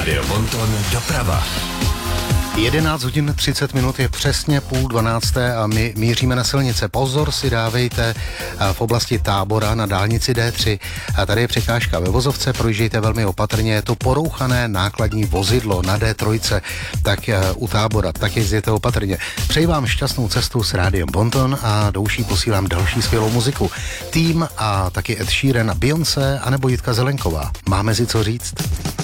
Rádio Bonton doprava. 11 hodin 30 minut je přesně 11:30 a my míříme na silnice. Pozor si dávejte v oblasti Tábora na dálnici D3. A tady je překážka ve vozovce, projíždějte velmi opatrně. Je to porouchané nákladní vozidlo na D3, tak u Tábora, tak jezděte opatrně. Přeji vám šťastnou cestu s Rádiem Bonton a do uší posílám další skvělou muziku. Tým a taky Ed Sheeran, Beyoncé anebo Jitka Zelenková. Máme si co říct?